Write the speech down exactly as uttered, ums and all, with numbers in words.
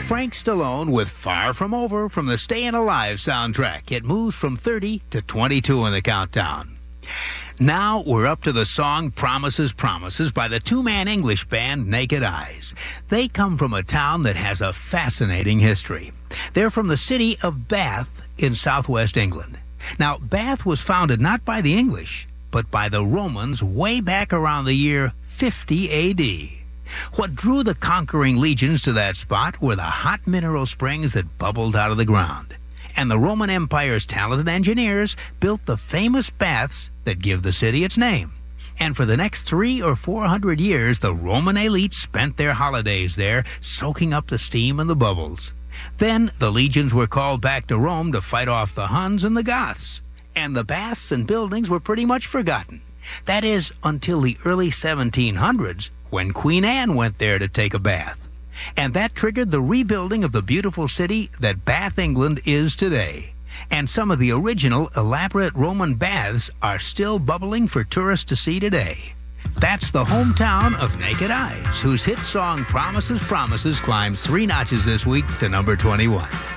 Frank Stallone with Far From Over from the Stayin' Alive soundtrack. It moves from thirty to twenty-two in the countdown. Now we're up to the song Promises, Promises by the two-man English band Naked Eyes. They come from a town that has a fascinating history. They're from the city of Bath in southwest England. Now, Bath was founded not by the English, but by the Romans way back around the year fifty A D. What drew the conquering legions to that spot were the hot mineral springs that bubbled out of the ground. And the Roman Empire's talented engineers built the famous baths that give the city its name. And for the next three or four hundred years, the Roman elite spent their holidays there, soaking up the steam and the bubbles. Then the legions were called back to Rome to fight off the Huns and the Goths. And the baths and buildings were pretty much forgotten. That is, until the early seventeen hundreds, when Queen Anne went there to take a bath. And that triggered the rebuilding of the beautiful city that Bath, England is today. And some of the original elaborate Roman baths are still bubbling for tourists to see today. That's the hometown of Naked Eyes, whose hit song Promises, Promises climbs three notches this week to number twenty-one.